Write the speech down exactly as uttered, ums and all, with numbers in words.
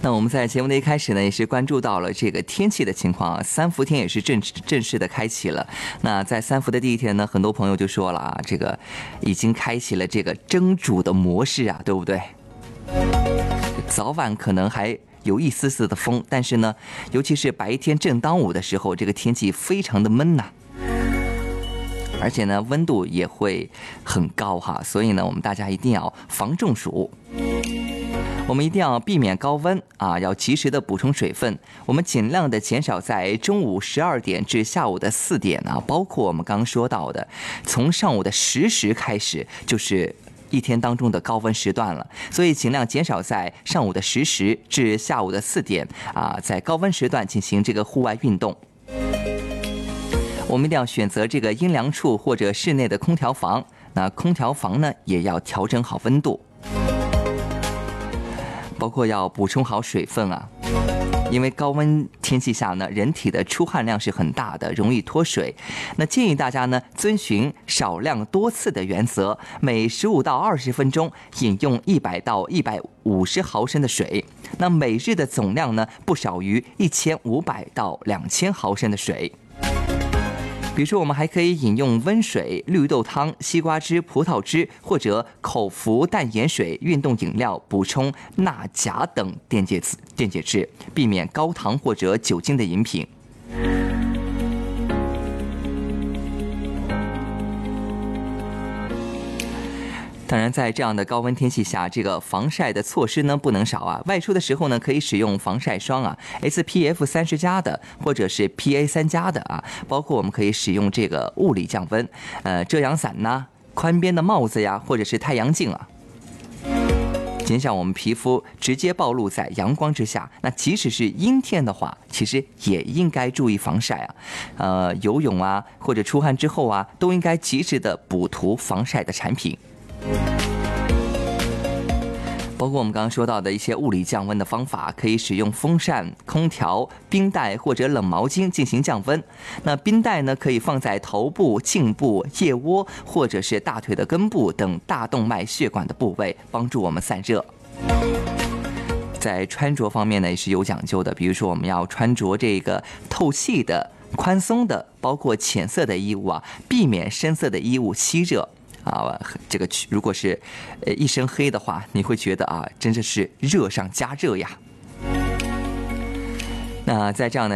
那我们在节目的一开始呢，也是关注到了这个天气的情况啊，三伏天也是正正式的开启了。那在三伏的第一天呢，很多朋友就说了啊，这个已经开启了这个蒸煮的模式啊，对不对？早晚可能还有一丝丝的风，但是呢，尤其是白天正当午的时候，这个天气非常的闷呐、啊。而且呢，温度也会很高哈，所以呢，我们大家一定要防中暑。我们一定要避免高温啊，要及时的补充水分。我们尽量的减少在中午十二点至下午的四点啊，包括我们刚刚说到的，从上午的十时开始就是一天当中的高温时段了，所以尽量减少在上午的十时至下午的四点啊，在高温时段进行这个户外运动。我们一定要选择这个阴凉处或者室内的空调房，那空调房呢也要调整好温度，包括要补充好水分啊，因为高温天气下呢，人体的出汗量是很大的，容易脱水。那建议大家呢遵循少量多次的原则，每十五到二十分钟饮用一百到一百五十毫升的水，那每日的总量呢不少于一千五百到两千毫升的水。比如说，我们还可以饮用温水、绿豆汤、西瓜汁、葡萄汁，或者口服淡盐水、运动饮料，补充钠、钾等电解质，电解质，避免高糖或者酒精的饮品。当然，在这样的高温天气下，这个防晒的措施呢不能少啊。外出的时候呢，可以使用防晒霜啊 ，S P F 三十 加的，或者是 P A 三 加的啊。包括我们可以使用这个物理降温，呃，遮阳伞呐、宽边的帽子呀，或者是太阳镜啊，减少我们皮肤直接暴露在阳光之下。那即使是阴天的话，其实也应该注意防晒啊。呃，游泳啊，或者出汗之后啊，都应该及时的补涂防晒的产品。包括我们刚刚说到的一些物理降温的方法，可以使用风扇、空调、冰袋或者冷毛巾进行降温。那冰袋呢，可以放在头部、颈部、腋窝或者是大腿的根部等大动脉血管的部位，帮助我们散热。在穿着方面呢，也是有讲究的，比如说我们要穿着这个透气的、宽松的，包括浅色的衣物啊，避免深色的衣物吸热。啊，这个如果是呃一身黑的话，你会觉得啊，真的是热上加热呀。那在这样的